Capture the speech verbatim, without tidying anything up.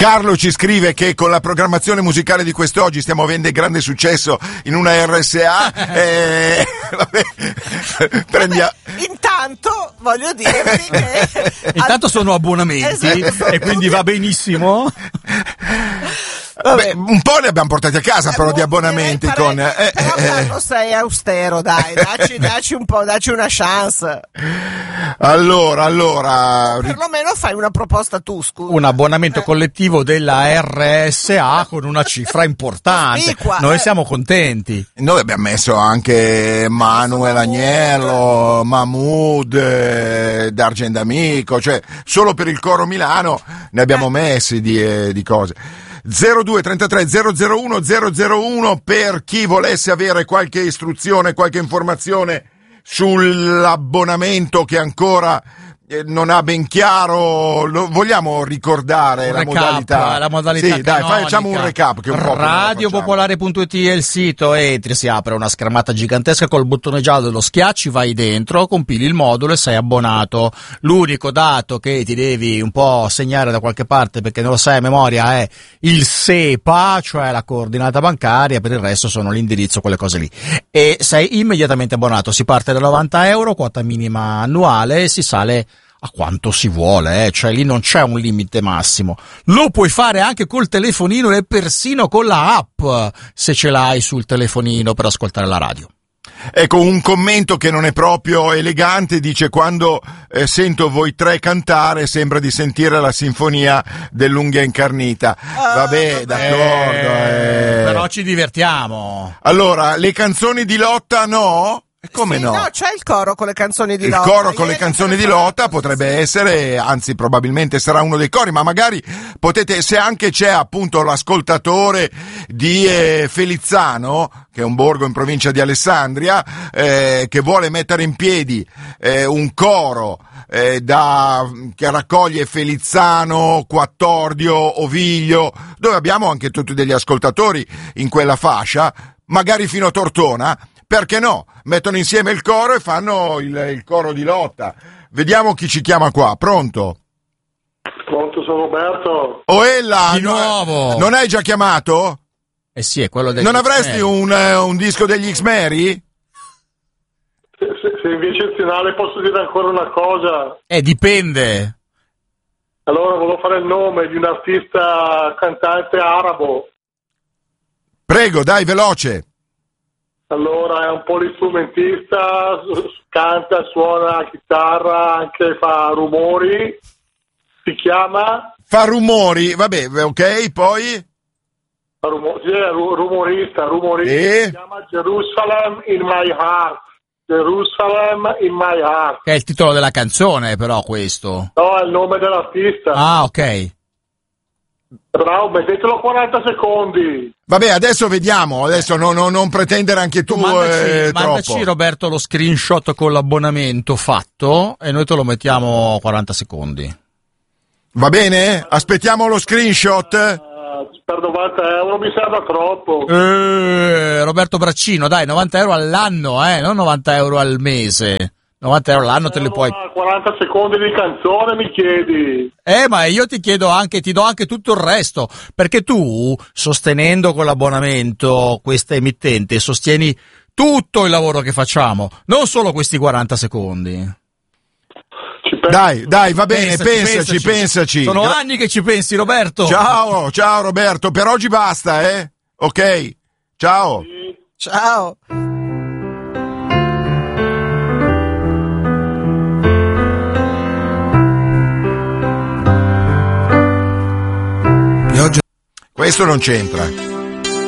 Carlo ci scrive che con la programmazione musicale di quest'oggi stiamo avendo grande successo in una R S A. e... Vabbè, prendiamo... Intanto voglio dirti che intanto sono abbonamenti, esatto, e quindi va benissimo. Vabbè, un po' li abbiamo portati a casa, eh, però di abbonamenti con eh, però eh, sei austero, dai, dacci, dacci un po', dacci una chance. Allora, allora perlomeno fai una proposta tu, scusa. Un abbonamento eh. collettivo della R S A con una cifra importante. Spicua, Noi eh. siamo contenti. Noi abbiamo messo anche Manuel Agnello, Mahmood, eh, D'Argent D'Amico, cioè solo per il coro Milano ne abbiamo eh. messi di, eh, di cose. zero due trentatré zero zero uno zero zero uno per chi volesse avere qualche istruzione, qualche informazione sull'abbonamento che ancora eh, non ha ben chiaro. Lo vogliamo ricordare la recap, modalità? La modalità sì, dai, facciamo un recap che un po' radiopopolare punto it è il sito, entri, si apre una schermata gigantesca col bottone giallo, lo schiacci, vai dentro, compili il modulo e sei abbonato. L'unico dato che ti devi un po' segnare da qualche parte, perché non lo sai a memoria, è il SEPA, cioè la coordinata bancaria. Per il resto sono l'indirizzo, quelle cose lì, e sei immediatamente abbonato. Si parte da novanta euro, quota minima annuale, e si sale a quanto si vuole, eh? Cioè lì non c'è un limite massimo. Lo puoi fare anche col telefonino e persino con la app, se ce l'hai sul telefonino per ascoltare la radio. Ecco, un commento che non è proprio elegante, dice: quando eh, sento voi tre cantare sembra di sentire la sinfonia dell'unghia incarnita. Ah, vabbè, d'accordo. Eh. Però ci divertiamo. Allora, le canzoni di lotta no? Come sì, no? No, c'è il coro con le canzoni di il lotta. Il coro con le canzoni di lotta potrebbe essere, anzi probabilmente sarà uno dei cori, ma magari potete, se anche c'è appunto l'ascoltatore di eh, Felizzano, che è un borgo in provincia di Alessandria, eh, che vuole mettere in piedi eh, un coro eh, da, che raccoglie Felizzano, Quattordio, Oviglio, dove abbiamo anche tutti degli ascoltatori in quella fascia, magari fino a Tortona. Perché no? Mettono insieme il coro e fanno il, il coro di lotta. Vediamo chi ci chiama qua. Pronto? Pronto, sono Roberto. Oella! Di nuovo! Non hai già chiamato? Eh sì, è quello degli Non avresti un, un disco degli X-Mary? Se, se, se invece eccezionale posso dire ancora una cosa. Eh, dipende. Allora, volevo fare il nome di un artista cantante arabo. Prego, dai, veloce. Allora, è un polistrumentista, canta, suona la chitarra, anche fa rumori. Si chiama? Fa rumori, vabbè, ok, poi? Fa rumori, sì, è rumorista, rumorista. E? Si chiama Jerusalem in my heart. Jerusalem in my heart. Che è il titolo della canzone, però, questo. No, è il nome dell'artista. Ah, ok. Bravo, mettetelo quaranta secondi. Vabbè, adesso vediamo, adesso no, no, non pretendere anche tu, tu mandaci, eh, mandaci troppo. Roberto lo screenshot con l'abbonamento fatto e noi te lo mettiamo quaranta secondi. Va bene? Aspettiamo lo screenshot. Uh, per novanta euro mi sembra troppo. Eh, Roberto Braccino, dai, novanta euro all'anno, eh, non novanta euro al mese. novanta euro all'anno te li puoi... quaranta secondi di canzone mi chiedi. Eh, ma io ti chiedo anche, ti do anche tutto il resto, perché tu, sostenendo con l'abbonamento questa emittente, sostieni tutto il lavoro che facciamo, non solo questi quaranta secondi. Dai, dai, va bene, pensaci, pensaci, pensaci. pensaci. Sono Gra- anni che ci pensi, Roberto. Ciao, ciao Roberto, per oggi basta, eh? Ok, ciao. Sì. Ciao. Questo non c'entra.